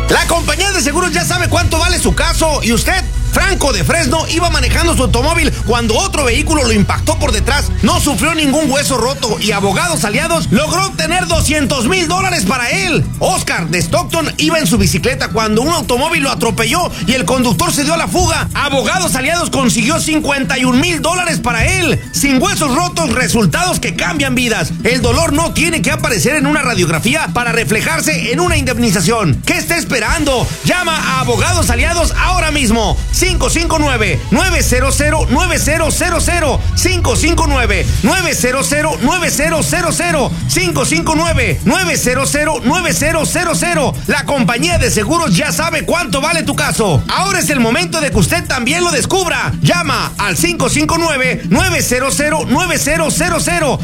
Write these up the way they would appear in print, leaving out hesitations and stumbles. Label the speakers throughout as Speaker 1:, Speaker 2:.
Speaker 1: La compañía de seguros ya sabe cuánto vale su caso y usted, Franco de Fresno, iba manejando su automóvil cuando otro vehículo lo impactó por detrás. No sufrió ningún hueso roto y Abogados Aliados logró obtener $200,000 para él. Oscar de Stockton iba en su bicicleta cuando un automóvil lo atropelló y el conductor se dio a la fuga. Abogados Aliados consiguió $51,000 para él. Sin huesos rotos, resultados que cambian vidas. El dolor no tiene que aparecer en una radiografía para reflejarse en una indemnización. ¿Qué está esperando? Llama a Abogados Aliados ahora mismo. 559-900-9000, 559-900-9000, 559-900-9000. La compañía de seguros ya sabe cuánto vale tu caso. Ahora es el momento de que usted también lo descubra. Llama al 559-900-9000,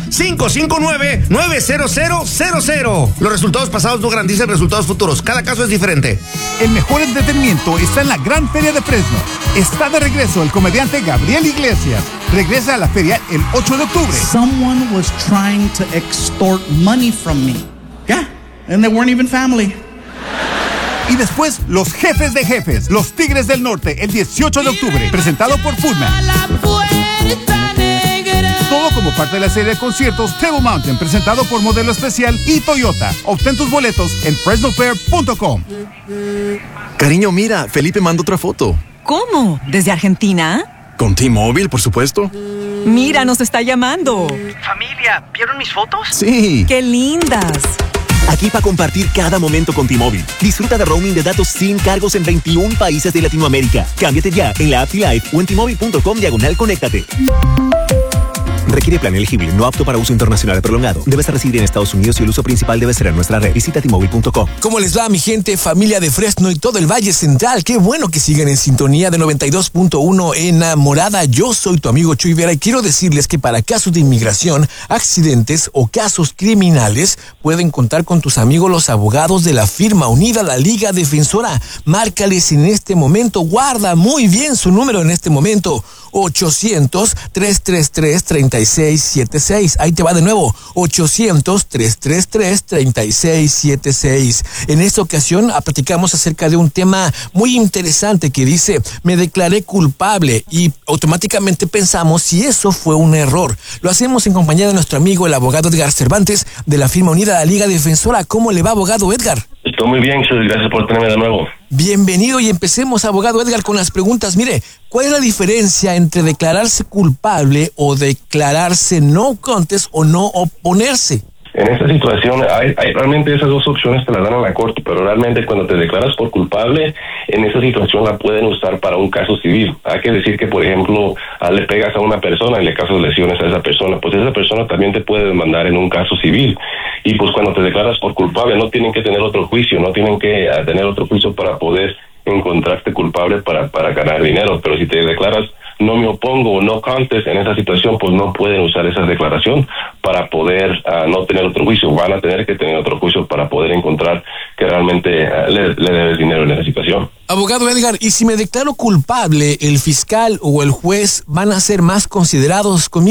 Speaker 1: 559-900-00. Los resultados pasados no garantizan resultados futuros. Cada caso es diferente.
Speaker 2: El mejor entretenimiento está en la Gran Feria de Fresno. Está de regreso el comediante Gabriel Iglesias. Regresa a la feria el 8 de octubre.
Speaker 3: Someone was trying to extort money from me. Yeah, and they weren't even family.
Speaker 2: Y después, Los Jefes de Jefes, Los Tigres del Norte, el 18 de octubre, presentado por Pullman. Todo como parte de la serie de conciertos Table Mountain, presentado por Modelo Especial y Toyota. Obtén tus boletos en fresnofair.com.
Speaker 4: Cariño, mira, Felipe mandó otra foto.
Speaker 5: ¿Cómo? ¿Desde Argentina?
Speaker 4: Con T-Mobile, por supuesto.
Speaker 5: Mira, nos está llamando.
Speaker 6: Familia, ¿vieron mis fotos?
Speaker 4: Sí.
Speaker 5: ¡Qué lindas!
Speaker 7: Aquí para compartir cada momento con T-Mobile. Disfruta de roaming de datos sin cargos en 21 países de Latinoamérica. Cámbiate ya en la app T-Life o en T-Mobile.com/conéctate. Requiere plan elegible, no apto para uso internacional prolongado. Debes residir en Estados Unidos y el uso principal debe ser en nuestra red. Visita T-Mobile.com.
Speaker 8: ¿Cómo les va, mi gente, familia de Fresno y todo el Valle Central? Qué bueno que siguen en sintonía de 92.1 Enamorada. Yo soy tu amigo Chuy Vera y quiero decirles que para casos de inmigración, accidentes o casos criminales, pueden contar con tus amigos los abogados de la firma unida a la Liga Defensora. Márcales en este momento, guarda muy bien su número en este momento. 800-333-3676. Ahí te va de nuevo. 800-333-3676. En esta ocasión platicamos acerca de un tema muy interesante que dice: me declaré culpable, y automáticamente pensamos si eso fue un error. Lo hacemos en compañía de nuestro amigo el abogado Edgar Cervantes de la firma unida a la Liga Defensora. ¿Cómo le va, abogado Edgar?
Speaker 9: Estoy muy bien, gracias por tenerme de nuevo.
Speaker 8: Bienvenido, y empecemos, abogado Edgar, con las preguntas. Mire, ¿cuál es la diferencia entre declararse culpable o declararse no contest o no oponerse?
Speaker 9: En esta situación, hay realmente esas dos opciones te las dan a la corte, pero realmente cuando te declaras por culpable, en esa situación la pueden usar para un caso civil. Hay que decir que, por ejemplo, le pegas a una persona y le causas lesiones a esa persona, pues esa persona también te puede demandar en un caso civil. Y pues cuando te declaras por culpable, no tienen que tener otro juicio, no tienen que tener otro juicio para poder encontrarte culpable para ganar dinero. Pero si te declaras no me opongo o no contest, en esa situación pues no pueden usar esa declaración para poder no tener otro juicio. Van a tener que tener otro juicio para poder encontrar que realmente le debes dinero en esa situación.
Speaker 8: Abogado Edgar, ¿y si me declaro culpable, el fiscal o el juez van a ser más considerados conmigo?